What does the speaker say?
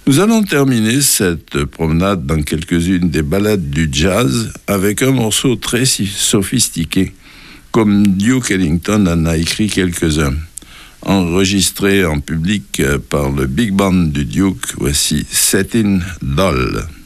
Nous allons terminer cette promenade dans quelques-unes des ballades du jazz avec un morceau très sophistiqué, comme Duke Ellington en a écrit quelques-uns. Enregistré en public par le Big Band du Duke, voici Satin Doll.